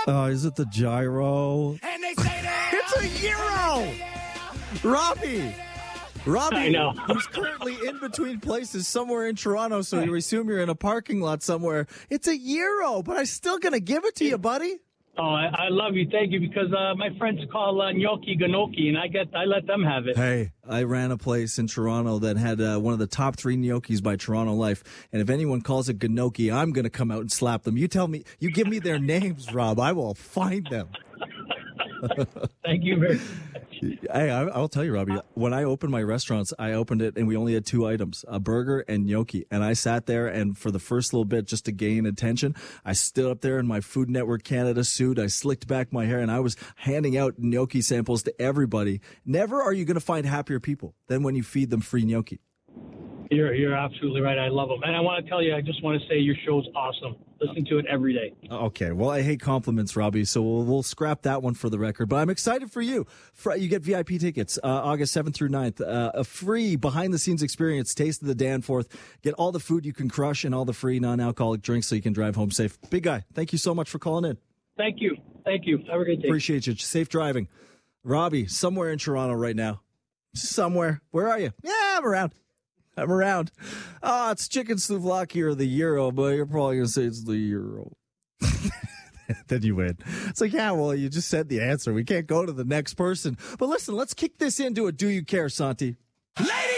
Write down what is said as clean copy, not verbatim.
Is it the gyro? And they say that It's a Euro! Robbie! I know. who's currently in between places somewhere in Toronto, so you assume you're in a parking lot somewhere. It's a Euro, but I'm still going to give it to you, buddy. Oh, I love you. Thank you. Because my friends call gnocchi gnocchi, and I let them have it. Hey, I ran a place in Toronto that had one of the top 3 gnocchis by Toronto Life. And if anyone calls it gnocchi, I'm going to come out and slap them. You tell me, you give me their names, Rob. I will find them. Thank you very much. Hey, I'll tell you, Robbie, when I opened my restaurants, I opened it and we only had 2 items, a burger and gnocchi. And I sat there and for the first little bit, just to gain attention, I stood up there in my Food Network Canada suit. I slicked back my hair and I was handing out gnocchi samples to everybody. Never are you going to find happier people than when you feed them free gnocchi. You're absolutely right. I love them. And I want to tell you, I just want to say your show's awesome. Listen to it every day. Okay. Well, I hate compliments, Robbie, so we'll scrap that one for the record. But I'm excited for you. You get VIP tickets August 7th through 9th. A free behind-the-scenes experience, Taste of the Danforth. Get all the food you can crush and all the free non-alcoholic drinks so you can drive home safe. Big guy, thank you so much for calling in. Thank you. Thank you. Have a great day. Appreciate you. Safe driving. Robbie, somewhere in Toronto right now. Somewhere. Where are you? Yeah, I'm around. It's chicken souvlaki or the Euro, but you're probably going to say it's the Euro. Then you win. It's like, yeah, well, you just said the answer. We can't go to the next person. But listen, let's kick this into a Do You Care, Santi? ladies